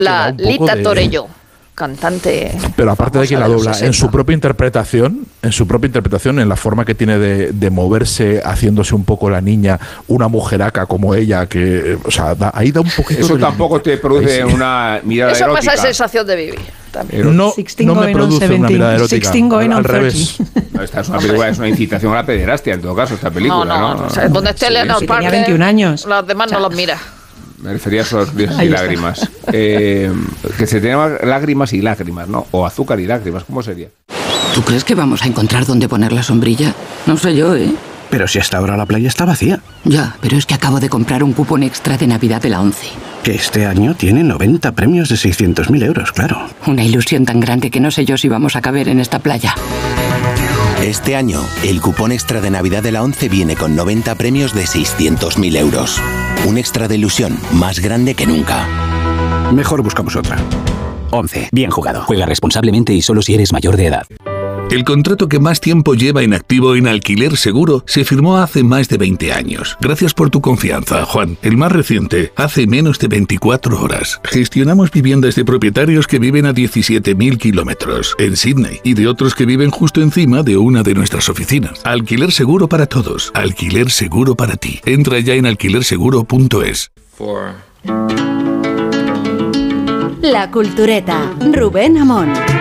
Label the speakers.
Speaker 1: La Lita Torello, cantante.
Speaker 2: Pero aparte de que la dobla, en su propia interpretación, en la forma que tiene de moverse, haciéndose un poco la niña, una mujeraca como ella, que, o sea, ahí da un poquito.
Speaker 3: Eso tampoco te produce una mirada
Speaker 1: erótica.
Speaker 3: Eso
Speaker 1: pasa sensación de vivir.
Speaker 2: No me produce una mirada erótica. Al revés.
Speaker 3: No, esta es una película, es una incitación a la pederastia, en todo caso, esta película.
Speaker 1: No. O sea, donde esté Leonard Parker,
Speaker 4: tenía 21 años.
Speaker 1: Los demás no los mira.
Speaker 3: Me refería a esos besos y lágrimas. Que se tengan lágrimas y lágrimas, ¿no? O azúcar y lágrimas, ¿cómo sería?
Speaker 5: ¿Tú crees que vamos a encontrar dónde poner la sombrilla? No sé yo, ¿eh?
Speaker 6: Pero si hasta ahora la playa está vacía.
Speaker 5: Ya, pero es que acabo de comprar un cupón extra de Navidad de la ONCE.
Speaker 6: Que este año tiene 90 premios de 600.000 euros, claro.
Speaker 5: Una ilusión tan grande que no sé yo si vamos a caber en esta playa.
Speaker 7: Este año, el cupón extra de Navidad de la ONCE viene con 90 premios de 600.000 euros. Un extra de ilusión más grande que nunca.
Speaker 6: Mejor buscamos otra.
Speaker 8: ONCE. Bien jugado. Juega responsablemente y solo si eres mayor de edad.
Speaker 9: El contrato que más tiempo lleva inactivo en Alquiler Seguro se firmó hace más de 20 años. Gracias por tu confianza, Juan. El más reciente, hace menos de 24 horas. Gestionamos viviendas de propietarios que viven a 17.000 kilómetros en Sydney y de otros que viven justo encima de una de nuestras oficinas. Alquiler Seguro para todos. Alquiler Seguro para ti. Entra ya en alquilerseguro.es.
Speaker 10: La Cultureta. Rubén Amón.